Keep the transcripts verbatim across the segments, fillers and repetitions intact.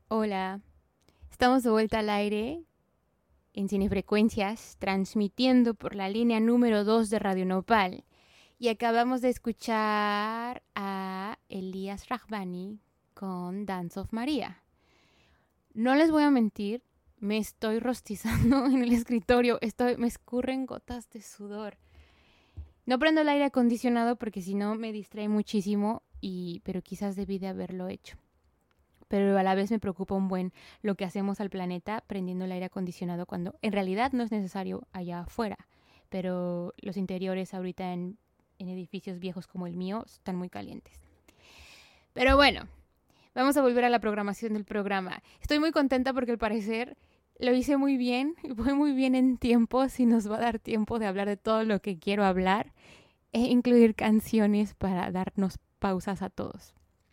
Hola, estamos de vuelta al aire en Cinefrecuencias, transmitiendo por la línea número dos de Radio Nopal. Y acabamos de escuchar a Elías Rahbani con Dance of Maria. No les voy a mentir, me estoy rostizando en el escritorio, estoy, me escurren gotas de sudor. No prendo el aire acondicionado porque si no me distrae muchísimo, y, pero quizás debí de haberlo hecho. Pero a la vez me preocupa un buen lo que hacemos al planeta prendiendo el aire acondicionado cuando en realidad no es necesario allá afuera. Pero los interiores ahorita en, en edificios viejos como el mío están muy calientes. Pero bueno, vamos a volver a la programación del programa. Estoy muy contenta porque al parecer lo hice muy bien, voy muy bien en tiempo, si nos va a dar tiempo de hablar de todo lo que quiero hablar e incluir canciones para darnos pausas a todos.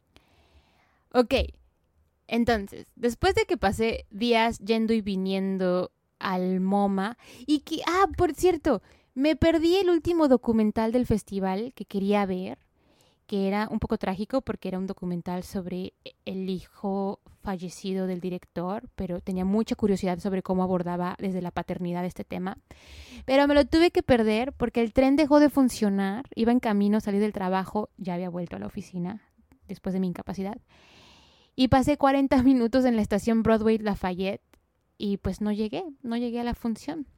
Ok. Entonces, después de que pasé días yendo y viniendo al MoMA, y que, ah, por cierto, me perdí el último documental del festival que quería ver, que era un poco trágico porque era un documental sobre el hijo fallecido del director, pero tenía mucha curiosidad sobre cómo abordaba desde la paternidad este tema. Pero me lo tuve que perder porque el tren dejó de funcionar, iba en camino a salir del trabajo, ya había vuelto a la oficina después de mi incapacidad. Y pasé cuarenta minutos en la estación Broadway Lafayette y pues no llegué, no llegué a la función.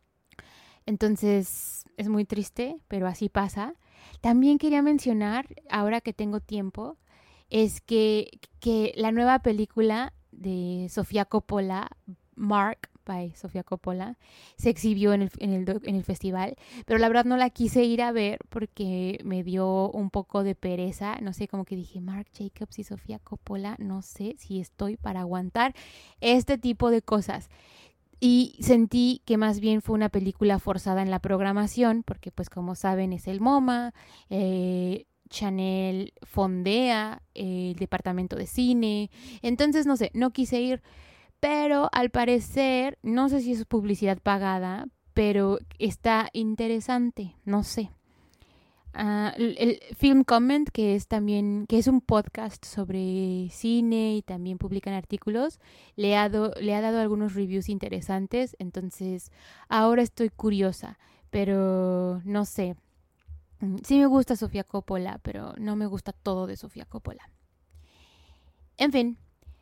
Entonces es muy triste, pero así pasa. También quería mencionar, ahora que tengo tiempo, es que, que la nueva película de Sofía Coppola, Mark, by Sofía Coppola, se exhibió en el, en, el, en el festival, pero la verdad no la quise ir a ver porque me dio un poco de pereza, no sé, como que dije, Marc Jacobs y Sofía Coppola, no sé si estoy para aguantar este tipo de cosas. Y sentí que más bien fue una película forzada en la programación, porque pues como saben es el MoMA, eh, Chanel fondea eh, el departamento de cine, entonces no sé, no quise ir, pero al parecer, no sé si es publicidad pagada, pero está interesante, no sé. Uh, el, el Film Comment, que es también, que es un podcast sobre cine y también publican artículos, le ha, do, le ha dado algunos reviews interesantes, entonces ahora estoy curiosa, pero no sé. Sí me gusta Sofía Coppola, pero no me gusta todo de Sofía Coppola. En fin,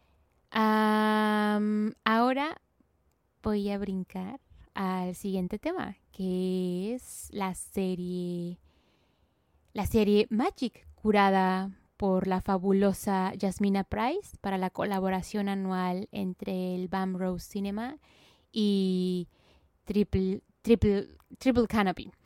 um, ahora voy a brincar al siguiente tema, que es la serie, la serie Magic, curada por la fabulosa Jasmina Price para la colaboración anual entre el Bamrose Cinema y Triple, Triple, Triple Canopy.